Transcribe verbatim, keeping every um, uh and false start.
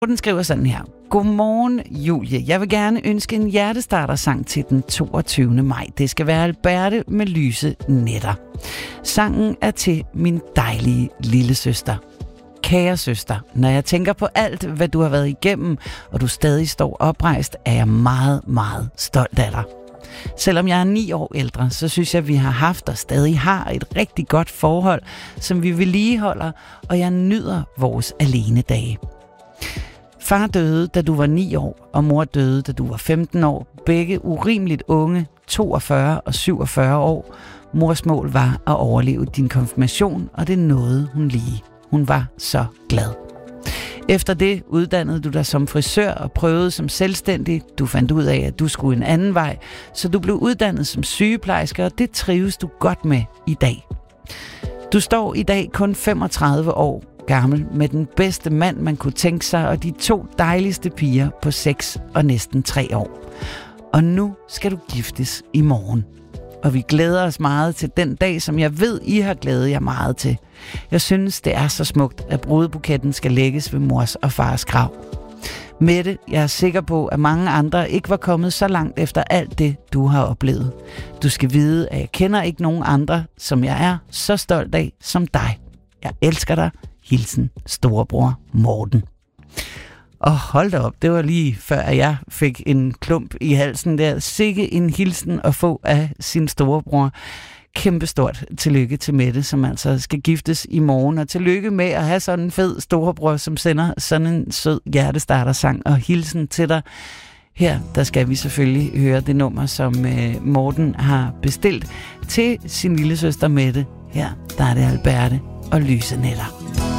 Den skriver sådan her. Godmorgen, Julie. Jeg vil gerne ønske en hjertestarter-sang til den toogtyvende maj. Det skal være Alberte med lyse nætter. Sangen er til min dejlige lille søster. Kære søster, når jeg tænker på alt, hvad du har været igennem, og du stadig står oprejst, er jeg meget, meget stolt af dig. Selvom jeg er ni år ældre, så synes jeg, at vi har haft og stadig har et rigtig godt forhold, som vi vedligeholder, og jeg nyder vores alenedage. Far døde, da du var ni år, og mor døde, da du var femten år. Begge urimeligt unge, toogfyrre og syvogfyrre år. Mors mål var at overleve din konfirmation, og det nåede hun lige. Hun var så glad. Efter det uddannede du dig som frisør og prøvede som selvstændig. Du fandt ud af, at du skulle en anden vej, så du blev uddannet som sygeplejerske, og det trives du godt med i dag. Du står i dag kun femogtredive år gammel med den bedste mand, man kunne tænke sig, og de to dejligste piger på seks og næsten tre år. Og nu skal du giftes i morgen. Og vi glæder os meget til den dag, som jeg ved, I har glædet jer meget til. Jeg synes, det er så smukt, at brudebuketten skal lægges ved mors og fars grav. Mette, jeg er sikker på, at mange andre ikke var kommet så langt efter alt det, du har oplevet. Du skal vide, at jeg kender ikke nogen andre, som jeg er så stolt af som dig. Jeg elsker dig. Hilsen, storebror Morten. Og hold da op, det var lige før jeg fik en klump i halsen der. Sikke en hilsen at få af sin storebror. Kæmpestort tillykke til Mette, som altså skal giftes i morgen. Og tillykke med at have sådan en fed storebror, som sender sådan en sød hjertestarter-sang. Og hilsen til dig. Her, der skal vi selvfølgelig høre det nummer, som øh, Morten har bestilt til sin lille søster Mette. Her, der er det Alberte og lyse nætter.